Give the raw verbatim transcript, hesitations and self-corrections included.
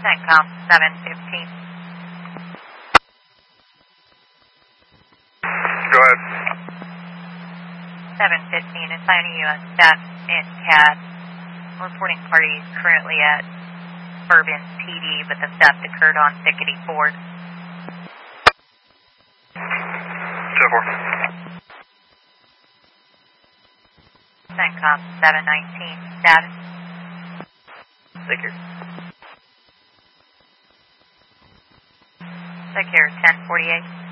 CENTCOM seven fifteen. Go ahead. seven fifteen, assigning you a staff in C A D. Reporting parties currently at Bourbon P D, but the theft occurred on Thickety Ford. ten four. CENTCOM seven nineteen, status. Secure. Secure ten forty-eight.